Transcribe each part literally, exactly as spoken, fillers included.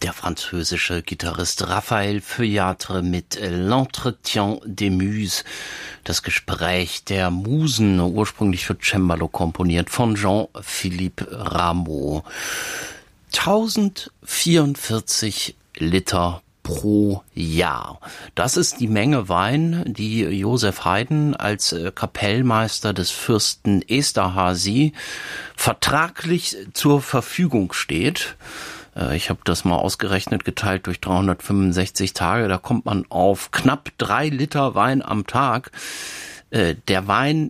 Der französische Gitarrist Raphael Feuillatre mit L'Entretien des Muses, das Gespräch der Musen, ursprünglich für Cembalo komponiert von Jean-Philippe Rameau. tausendvierundvierzig Liter pro Jahr. Das ist die Menge Wein, die Joseph Haydn als Kapellmeister des Fürsten Esterházy vertraglich zur Verfügung steht. Ich habe das mal ausgerechnet, geteilt durch dreihundertfünfundsechzig Tage. Da kommt man auf knapp drei Liter Wein am Tag. Der Wein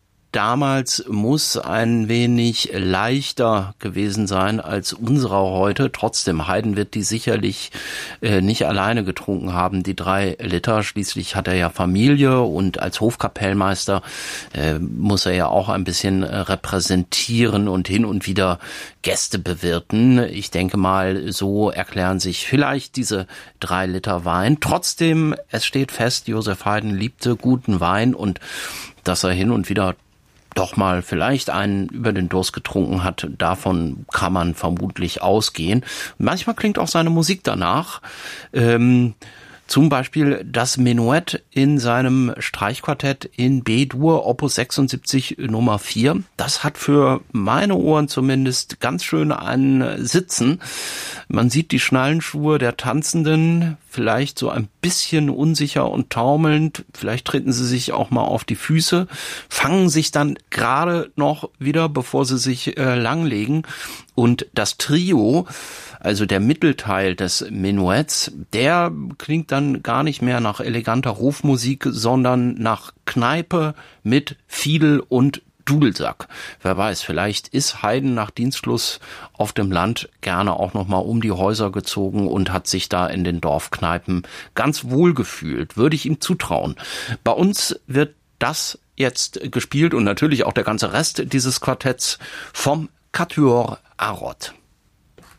damals muss ein wenig leichter gewesen sein als unserer heute. Trotzdem, Haydn wird die sicherlich äh, nicht alleine getrunken haben, die drei Liter. Schließlich hat er ja Familie und als Hofkapellmeister äh, muss er ja auch ein bisschen äh, repräsentieren und hin und wieder Gäste bewirten. Ich denke mal, so erklären sich vielleicht diese drei Liter Wein. Trotzdem, es steht fest, Joseph Haydn liebte guten Wein und dass er hin und wieder doch mal vielleicht einen über den Durst getrunken hat, davon kann man vermutlich ausgehen. Manchmal klingt auch seine Musik danach. Ähm, zum Beispiel das Menuett in seinem Streichquartett in B-Dur, Opus sechsundsiebzig Nummer vier. Das hat für meine Ohren zumindest ganz schön ein Sitzen. Man sieht die Schnallenschuhe der Tanzenden, vielleicht so ein bisschen unsicher und taumelnd. Vielleicht treten sie sich auch mal auf die Füße, fangen sich dann gerade noch wieder, bevor sie sich äh, langlegen. Und das Trio, also der Mittelteil des Menuetts, der klingt dann gar nicht mehr nach eleganter Hofmusik, sondern nach Kneipe mit Fiedel und Dudelsack. Wer weiß, vielleicht ist Haydn nach Dienstschluss auf dem Land gerne auch noch mal um die Häuser gezogen und hat sich da in den Dorfkneipen ganz wohl gefühlt. Würde ich ihm zutrauen. Bei uns wird das jetzt gespielt und natürlich auch der ganze Rest dieses Quartetts vom Quatuor Arod.